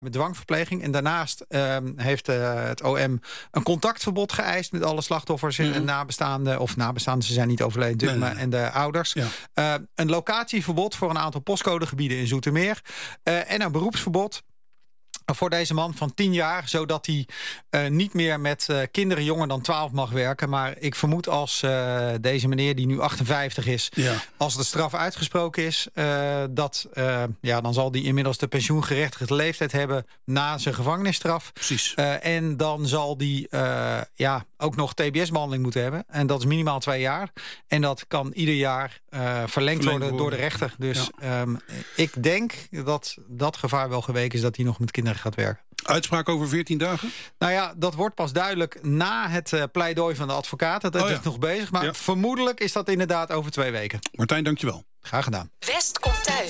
met dwangverpleging. En daarnaast heeft het OM een contactverbod geëist met alle slachtoffers en nabestaanden. Of nabestaanden, ze zijn niet overleden natuurlijk, en de ouders. Ja. Een locatieverbod voor een aantal postcodegebieden in Zoetermeer. En een beroepsverbod voor deze man van 10 jaar, zodat hij niet meer met kinderen jonger dan 12 mag werken. Maar ik vermoed als deze meneer, die nu 58 is, als de straf uitgesproken is, dan zal hij inmiddels de pensioengerechtigde leeftijd hebben na zijn gevangenisstraf. Precies. En dan zal die ook nog TBS-behandeling moeten hebben. En dat is minimaal 2 jaar. En dat kan ieder jaar verlengd worden door de rechter. Dus ik denk dat dat gevaar wel geweken is dat hij nog met kinderen gaat werken. Uitspraak over 14 dagen? Nou ja, dat wordt pas duidelijk na het pleidooi van de advocaat. Dat is nog bezig. Maar vermoedelijk is dat inderdaad over 2 weken. Martijn, dankjewel. Graag gedaan. West komt thuis.